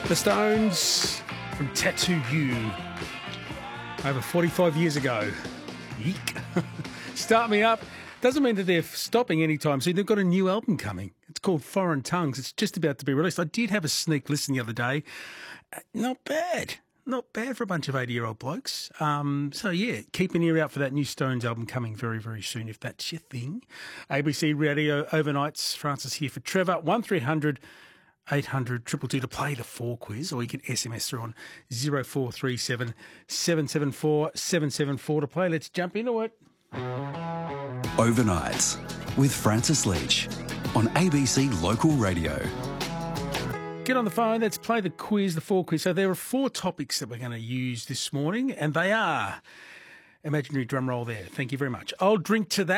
The Stones from Tattoo You, over 45 years ago. Yeek. Start Me Up. Doesn't mean that they're stopping anytime soon. They've got a new album coming. It's called Foreign Tongues. It's just about to be released. I did have a sneak listen the other day. Not bad. Not bad for a bunch of 80-year-old blokes. So, yeah, keep an ear out for that new Stones album coming very, very soon, if that's your thing. ABC Radio Overnights. Francis here for Trevor. 1300 800 222 to play the 4 quiz, or you can SMS through on 0437 774 774 to play. Let's jump into it. Overnights with Francis Leach on ABC Local Radio. Get on the phone. Let's play the quiz, the 4 quiz. So there are 4 topics that we're going to use this morning, and they are imaginary drum roll there. Thank you very much. I'll drink to that.